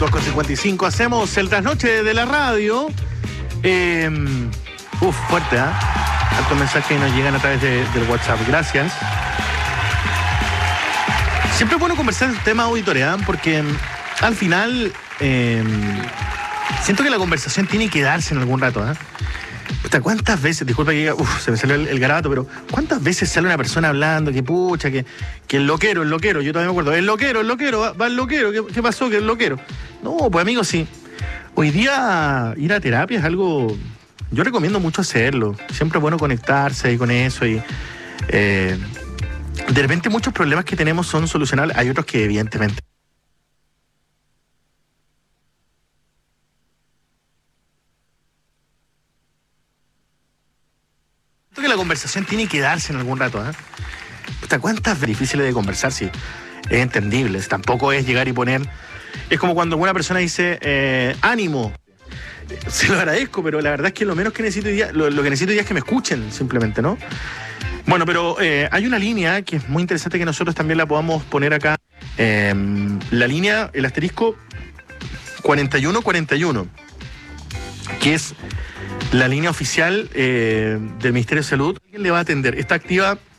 2:55. Hacemos el trasnoche de la radio. Fuerte, ¿eh? Altos mensajes nos llegan a través del WhatsApp. Gracias. Siempre es bueno conversar el tema auditoría, porque al final siento que la conversación tiene que darse en algún rato, ¿eh? ¿Cuántas veces, disculpa que diga, se me salió el garabato, pero ¿cuántas veces sale una persona hablando que pucha, que el loquero, yo todavía me acuerdo, el loquero, va el loquero, ¿qué pasó? Que el loquero. No, pues amigos, sí. Hoy día ir a terapia es algo, yo recomiendo mucho hacerlo. Siempre es bueno conectarse ahí con eso y de repente muchos problemas que tenemos son solucionables, hay otros que evidentemente. Que la conversación tiene que darse en algún rato, ¿eh? ¿Cuántas veces difíciles de conversar? Sí, es entendible. Tampoco es llegar y poner. Es como cuando alguna persona dice ánimo. Se lo agradezco, pero la verdad es que lo menos que necesito hoy día, lo que necesito hoy día es que me escuchen, simplemente, ¿no? Bueno, pero hay una línea que es muy interesante que nosotros también la podamos poner acá. La línea, el asterisco 4141, que es la línea oficial del Ministerio de Salud. ¿Quién le va a atender? Está activa